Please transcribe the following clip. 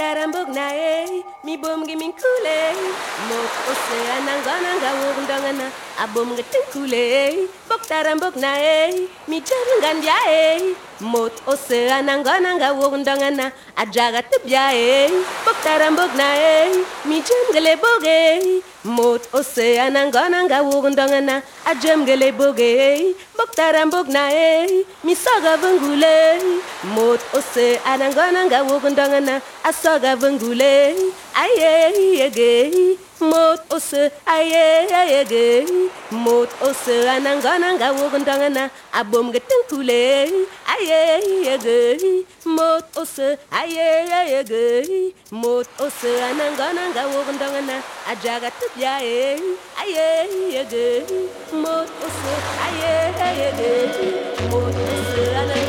Boktarambok na mi bom gi min kule. Mok ose anangana nga wogndangana, abom gatin kule. Boktarambok na mi jaringandia Mot ose anangana nga wogndangana, ajaga tibia Boktarambok na mi jemgele boge. Mot ose anangana nga wogndangana, ajemgele boge. Boktarambok na mi saga vungule. Mot ose anangana nga wogndangana, asaga vungule. Aye yege. Mot ose aye yege. Mot ose anangana nga wogndangana, abom gatin kule. Aye yege. Mot ose aye yege. Mot ose anangana nga wogndangana, ajaga tibia aye yege. Mot ose aye yege. Mot ose anangana